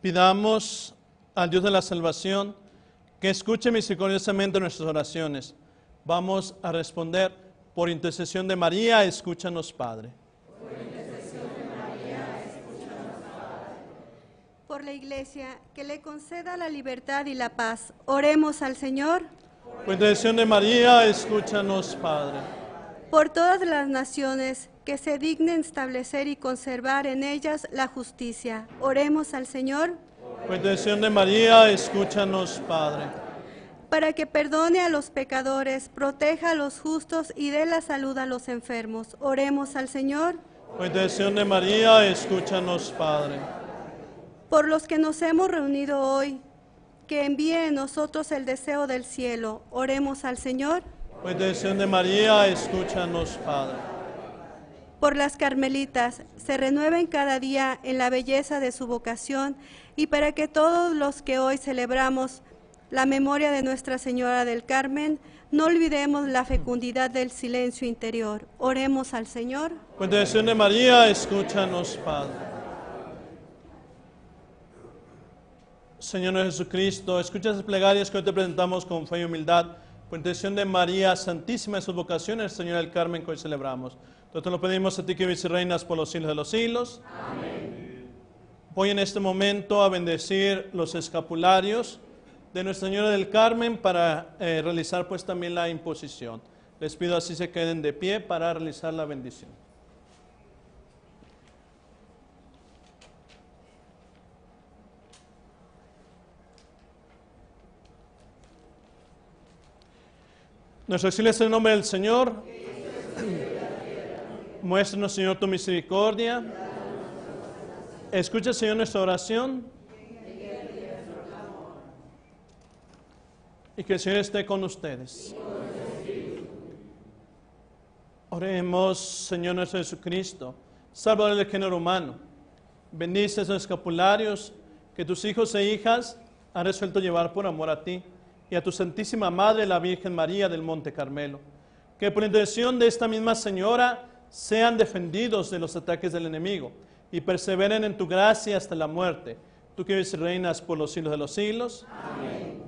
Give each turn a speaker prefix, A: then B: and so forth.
A: Pidamos al Dios de la salvación que escuche misericordiosamente nuestras oraciones. Vamos a responder: por intercesión de María, escúchanos, Padre.
B: Por intercesión de María, escúchanos, Padre.
C: Por la Iglesia, que le conceda la libertad y la paz. Oremos al Señor.
A: Por intercesión de María, escúchanos, Padre.
C: Por todas las naciones, que se dignen establecer y conservar en ellas la justicia. Oremos al Señor.
A: Por intercesión de María, escúchanos, Padre.
C: Para que perdone a los pecadores, proteja a los justos y dé la salud a los enfermos. Oremos al Señor.
A: Por intercesión de María, escúchanos, Padre.
C: Por los que nos hemos reunido hoy, que envíe en nosotros el deseo del cielo. Oremos al Señor.
A: Por intercesión de María, escúchanos, Padre.
C: Por las carmelitas, se renueven cada día en la belleza de su vocación, y para que todos los que hoy celebramos la memoria de Nuestra Señora del Carmen, no olvidemos la fecundidad del silencio interior. Oremos al Señor.
A: Por intercesión de María, escúchanos, Padre. Señor Jesucristo, escucha las plegarias que hoy te presentamos con fe y humildad. Por intercesión de María Santísima y sus vocaciones, Señora del Carmen, que hoy celebramos. Entonces lo pedimos a ti, que vives y reinas por los siglos de los siglos.
B: Amén.
A: Voy en este momento a bendecir los escapularios de Nuestra Señora del Carmen para realizar pues también la imposición. Les pido así se queden de pie para realizar la bendición. Nuestro auxilio es en el nombre del Señor. Muéstranos, Señor, tu misericordia. Escucha, Señor, nuestra oración. Y que el Señor esté con ustedes. Oremos, Señor nuestro Jesucristo, Salvador del género humano. Bendice esos escapularios que tus hijos e hijas han resuelto llevar por amor a ti y a tu Santísima Madre, la Virgen María del Monte Carmelo. Que por intercesión de esta misma Señora sean defendidos de los ataques del enemigo y perseveren en tu gracia hasta la muerte. Tú que vives y reinas por los siglos de los siglos.
B: Amén.